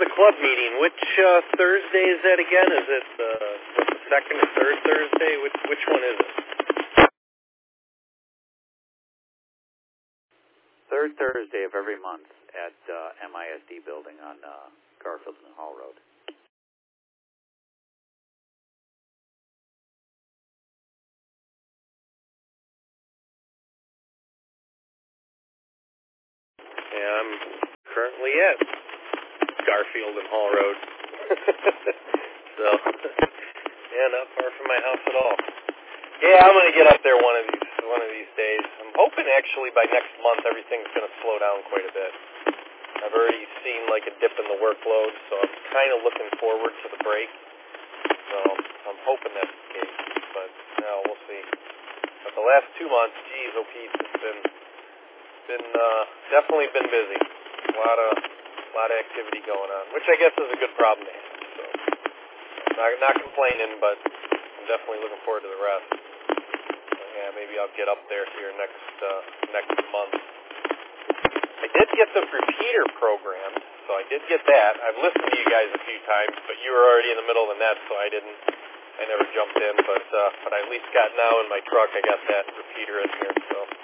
the club meeting. Which Thursday is that again? Is it the second or third Thursday? Which one is it? Third Thursday of every month at MISD building on Garfield and Hall Road. Yeah, I'm currently at Garfield and Hall Road. So, yeah, not far from my house at all. Yeah, I'm gonna get up there one of these days. I'm hoping actually by next month everything's gonna slow down quite a bit. I've already seen like a dip in the workload, so I'm kind of looking forward to the break. So I'm hoping that's the case, but no, we'll see. But the last 2 months, geez, oh Pete, it's been definitely been busy. A lot of activity going on, which I guess is a good problem to have. So not complaining, but I'm definitely looking forward to the rest. So, yeah, maybe I'll get up there here next month. I did get the repeater programmed, so I did get that. I've listened to you guys a few times, but you were already in the middle of the net, so I never jumped in. But I at least got now in my truck. I got that repeater in here, so.